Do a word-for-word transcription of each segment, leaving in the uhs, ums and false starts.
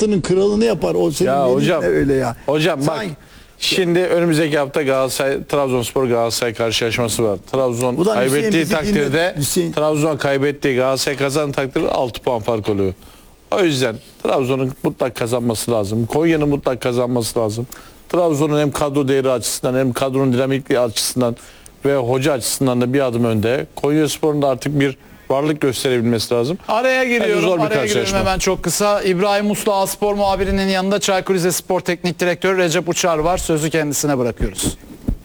altının kralını yapar. O senin Ya dediğin hocam, de öyle ya. Hocam bak, Sanki- şimdi önümüzdeki hafta Galatasaray Trabzonspor Galatasaray karşılaşması var. Trabzon Ulan Hüseyin kaybettiği bizi takdirde dinle, Hüseyin. Trabzon kaybettiği Galatasaray kazan takdirde altı puan fark oluyor. O yüzden Trabzon'un mutlak kazanması lazım. Konya'nın mutlak kazanması lazım. Trabzon'un hem kadro değeri açısından hem kadronun dinamikliği açısından ve hoca açısından da bir adım önde. Konyaspor'un da artık bir varlık gösterebilmesi lazım. Araya giriyorum. zor bir Araya giriyorum karşılaşma. hemen çok kısa. İbrahim Uslu A-Spor muhabirinin yanında Çaykur Rizespor Teknik Direktörü Recep Uçar var. Sözü kendisine bırakıyoruz.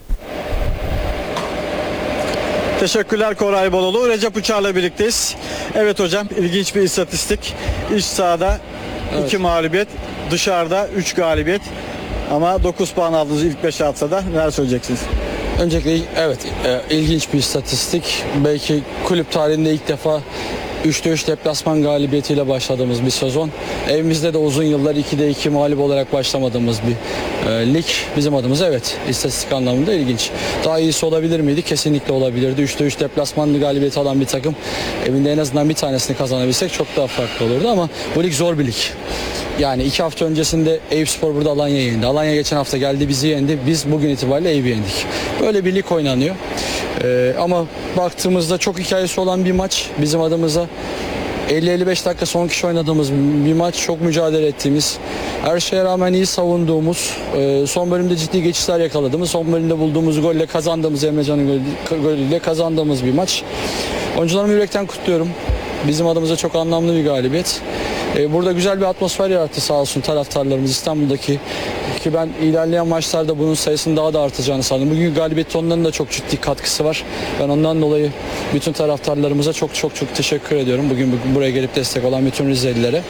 Teşekkürler Koray Bololu. Recep Uçar'la birlikteyiz. Evet hocam, ilginç bir istatistik. İç sahada iki mağlubiyet, dışarıda üç galibiyet. Ama dokuz puan aldınız ilk beş haftada. Neler söyleyeceksiniz? Öncelikle evet e, ilginç bir istatistik. Belki kulüp tarihinde ilk defa üçte üç deplasman galibiyetiyle başladığımız bir sezon. Evimizde de uzun yıllar ikide iki mağlup olarak başlamadığımız bir e, lig. Bizim adımıza evet istatistik anlamında ilginç. Daha iyisi olabilir miydi? Kesinlikle olabilirdi. üçte üç deplasman galibiyeti alan bir takım evinde en azından bir tanesini kazanabilsek çok daha farklı olurdu ama bu lig zor bir lig. Yani iki hafta öncesinde Eyüpspor burada Alanya'yı yendi. Alanya geçen hafta geldi bizi yendi. Biz bugün itibariyle Eyüp'ü yendik. Böyle bir lig oynanıyor. Ee, ama baktığımızda çok hikayesi olan bir maç bizim adımıza. elli elli beş dakika son kişi oynadığımız bir maç. Çok mücadele ettiğimiz, her şeye rağmen iyi savunduğumuz, e, son bölümde ciddi geçişler yakaladığımız, son bölümde bulduğumuz golle kazandığımız, Emrecan'ın golü- golüyle kazandığımız bir maç. Oyuncularımı yürekten kutluyorum. Bizim adımıza çok anlamlı bir galibiyet. Ee, burada güzel bir atmosfer yarattı sağ olsun taraftarlarımız İstanbul'daki, ki ben ilerleyen maçlarda bunun sayısının daha da artacağını sanıyorum. Bugün galibiyet onların da çok ciddi katkısı var. Ben ondan dolayı bütün taraftarlarımıza çok çok çok teşekkür ediyorum. Bugün buraya gelip destek olan bütün Rizelilere.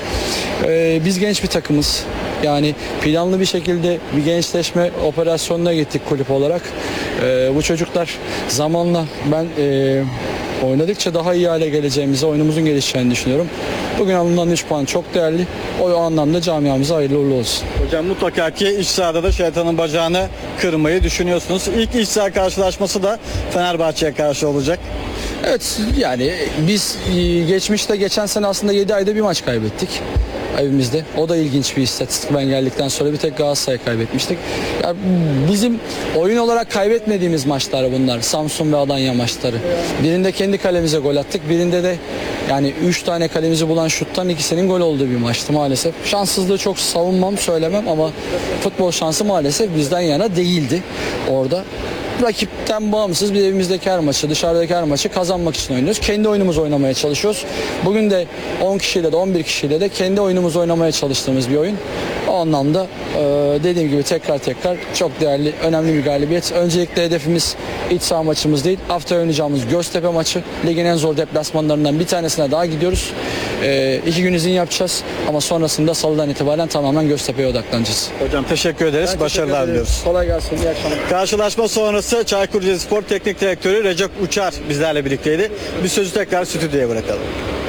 Ee, biz genç bir takımız. Yani planlı bir şekilde bir gençleşme operasyonuna gittik kulüp olarak. Ee, bu çocuklar zamanla ben e, oynadıkça daha iyi hale geleceğimizi, oyunumuzun gelişeceğini düşünüyorum. Bugün alınan üç puan çok değerli. O anlamda camiamıza hayırlı uğurlu olsun. Hocam mutlaka ki iç sahada da şeytanın bacağını kırmayı düşünüyorsunuz. İlk iç saha karşılaşması da Fenerbahçe'ye karşı olacak. Evet, yani biz e, geçmişte geçen sene aslında yedi ayda bir maç kaybettik evimizde. O da ilginç bir istatistik. Ben geldikten sonra bir tek Galatasaray kaybetmiştik. Ya bizim oyun olarak kaybetmediğimiz maçlar bunlar. Samsun ve Alanya maçları. Birinde kendi kalemize gol attık. Birinde de yani üç tane kalemizi bulan şuttan ikisinin gol olduğu bir maçtı maalesef. Şanssızlığı çok savunmam, söylemem ama futbol şansı maalesef bizden yana değildi orada. Rakipten bağımsız bir evimizdeki her maçı, dışarıdaki her maçı kazanmak için oynuyoruz. Kendi oyunumuzu oynamaya çalışıyoruz. Bugün de on kişiyle de on bir kişiyle de kendi oyunumuzu oynamaya çalıştığımız bir oyun. O anlamda e, dediğim gibi tekrar tekrar çok değerli, önemli bir galibiyet. Öncelikle hedefimiz iç saha maçımız değil. Haftaya oynayacağımız Göztepe maçı. Ligin en zor deplasmanlarından bir tanesine daha gidiyoruz. E, iki gün izin yapacağız ama sonrasında salıdan itibaren tamamen Göztepe'ye odaklanacağız. Hocam teşekkür ederiz. Ben Başarılar teşekkür ederim. diliyoruz. Kolay gelsin. İyi akşamlar. Karşılaşma sonrası Çaykur Rizespor Teknik Direktörü Recep Uçar bizlerle birlikteydi. Bir sözü tekrar stüdyoya bırakalım.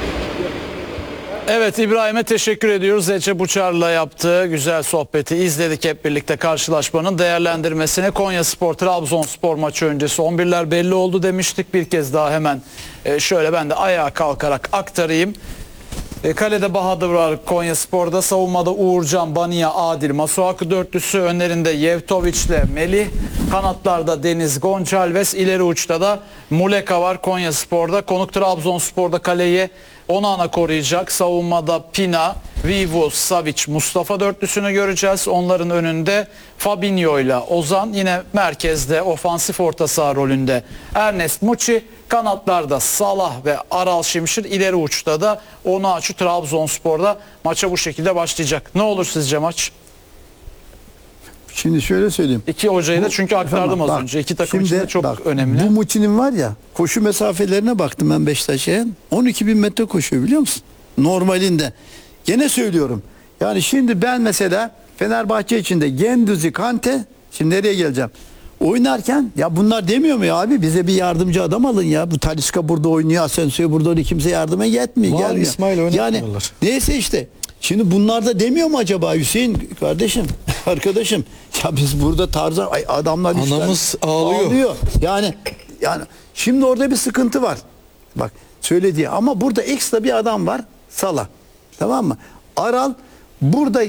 Evet, İbrahim'e teşekkür ediyoruz. Recep Uçar'la yaptığı güzel sohbeti izledik hep birlikte, karşılaşmanın değerlendirmesini. Konyaspor Trabzonspor maçı öncesi on birler belli oldu demiştik. Bir kez daha hemen e, şöyle ben de ayağa kalkarak aktarayım. E, kalede Bahadır var Konyaspor'da, savunmada Uğurcan, Bania, Adil, Masuaku dörtlüsü, önlerinde Yevtovic'le Melih, kanatlarda Deniz, Gonçalves, ileri uçta da Muleka var Konyaspor'da. Konuk Trabzonspor'da kaleyi Onana koruyacak. Savunmada Pina, Vivu, Savic, Mustafa dörtlüsünü göreceğiz. Onların önünde Fabinho ile Ozan, yine merkezde ofansif orta saha rolünde Ernest Muçi, kanatlarda Salah ve Aral Şimşir, ileri uçta da Onaçu Trabzonspor'da. Maça bu şekilde başlayacak. Ne olur sizce maç? Şimdi şöyle söyleyeyim. İki hocayı da çünkü aktardım Tamam, az bak, önce. İki takım şimdi için de çok bak, önemli. Bu Muçi'nin var ya, koşu mesafelerine baktım ben Beşiktaş'a. on iki bin metre koşuyor biliyor musun? Normalinde. Gene söylüyorum. Yani şimdi ben mesela Fenerbahçe içinde Gendüzi, Kante, şimdi nereye geleceğim? Oynarken ya bunlar demiyor mu ya abi, bize bir yardımcı adam alın ya. Bu Talisca burada oynuyor, Asensio burada oynuyor, kimse yardıma yetmiyor. Var, gelmiyor. İsmail Yani oynatmıyorlar. neyse işte. Şimdi bunlar da demiyor mu acaba Hüseyin kardeşim, arkadaşım? Ya biz burada Tarzan, ay adamlar işte Anamız ağlıyor. ağlıyor. Yani yani şimdi orada bir sıkıntı var. Bak söylediği ama burada ekstra bir adam var, Salah. Tamam mı? Aral burada